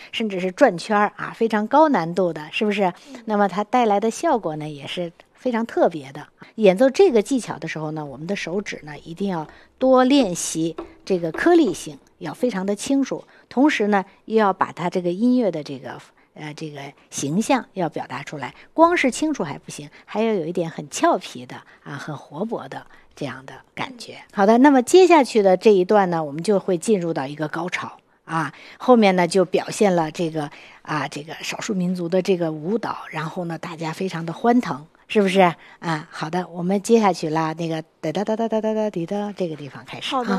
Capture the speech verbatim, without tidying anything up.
甚至是转圈啊，非常高难度的，是不是？那么它带来的效果呢，也是非常特别的。演奏这个技巧的时候呢，我们的手指呢一定要多练习这个颗粒性，要非常的清楚，同时呢，又要把它这个音乐的这个呃这个形象要表达出来。光是清楚还不行，还要有一点很俏皮的啊，很活泼的这样的感觉。好的，那么接下去的这一段呢，我们就会进入到一个高潮。啊，后面呢就表现了这个啊，这个少数民族的这个舞蹈，然后呢大家非常的欢腾，是不是啊？好的，我们接下去啦，那个哒哒哒哒哒哒哒滴哒这个地方开始。 好的。 啊